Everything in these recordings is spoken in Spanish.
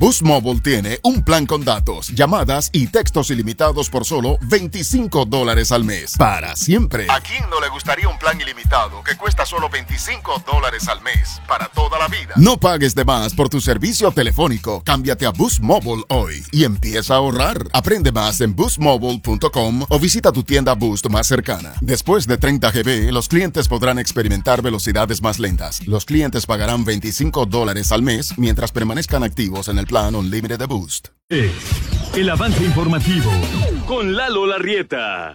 Boost Mobile tiene un plan con datos, llamadas y textos ilimitados por solo $25 al mes. Para siempre. ¿A quién no le gustaría un plan ilimitado que cuesta solo $25 al mes? Para toda la vida. No pagues de más por tu servicio telefónico. Cámbiate a Boost Mobile hoy y empieza a ahorrar. Aprende más en boostmobile.com o visita tu tienda Boost más cercana. Después de 30 GB, los clientes podrán experimentar velocidades más lentas. Los clientes pagarán $25 al mes mientras permanezcan activos en el plan Unlimited de Boost. El avance informativo con Lalo Larrieta.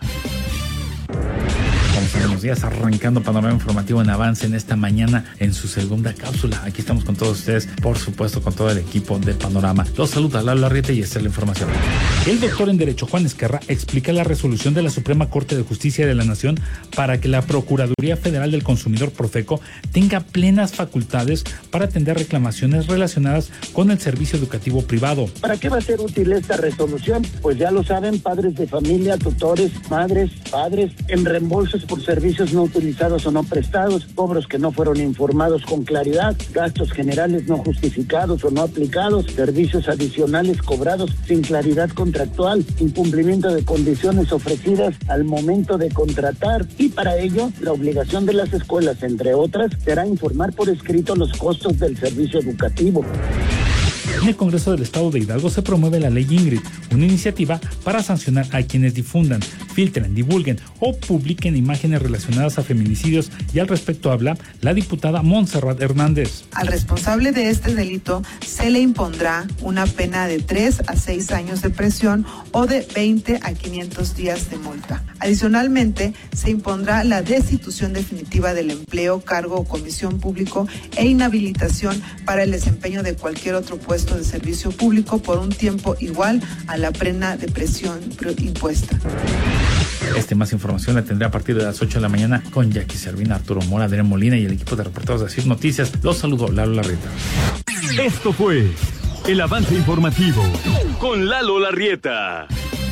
Buenos días, arrancando panorama informativo en avance en esta mañana en su segunda cápsula. Aquí estamos con todos ustedes, por supuesto con todo el equipo de Panorama. Los saluda Lalo Larrieta y esta es la información. El doctor en Derecho Juan Esquerra explica la resolución de la Suprema Corte de Justicia de la Nación para que la Procuraduría Federal del Consumidor, Profeco, tenga plenas facultades para atender reclamaciones relacionadas con el servicio educativo privado. ¿Para qué va a ser útil esta resolución? Pues ya lo saben, padres de familia, tutores, madres, padres, en reembolsos por servicios no utilizados o no prestados, cobros que no fueron informados con claridad, gastos generales no justificados o no aplicados, servicios adicionales cobrados sin claridad contractual, incumplimiento de condiciones ofrecidas al momento de contratar, y para ello la obligación de las escuelas, entre otras, será informar por escrito los costos del servicio educativo. En el Congreso del Estado de Hidalgo se promueve la Ley Ingrid, una iniciativa para sancionar a quienes difundan, filtren, divulguen o publiquen imágenes relacionadas a feminicidios, y al respecto habla la diputada Montserrat Hernández. Al responsable de este delito se le impondrá una pena de 3 a 6 años de prisión o de 20 a 500 días de multa. Adicionalmente, se impondrá la destitución definitiva del empleo, cargo o comisión público e inhabilitación para el desempeño de cualquier otro puesto de servicio público por un tiempo igual a la pena de prisión impuesta. Más información la tendré a partir de las 8 de la mañana con Jackie Servina, Arturo Mora, Adrián Molina y el equipo de reporteros de CIR Noticias. Los saludo, Lalo Larrieta. Esto fue el avance informativo con Lalo Larrieta.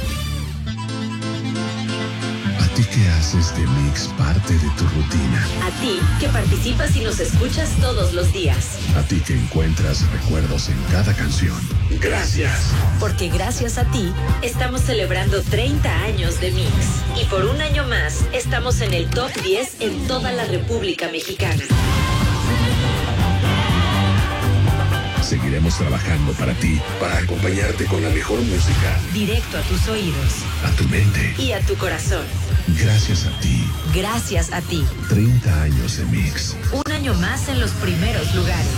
¿A ti que haces de Mix parte de tu rutina? A ti que participas y nos escuchas todos los días. A ti que encuentras recuerdos en cada canción. Gracias. Porque gracias a ti estamos celebrando 30 años de Mix. Y por un año más estamos en el top 10 en toda la República Mexicana. Seguiremos trabajando para ti, para acompañarte con la mejor música. Directo a tus oídos. A tu mente. Y a tu corazón. Gracias a ti. Gracias a ti. 30 años de Mix. Un año más en los primeros lugares.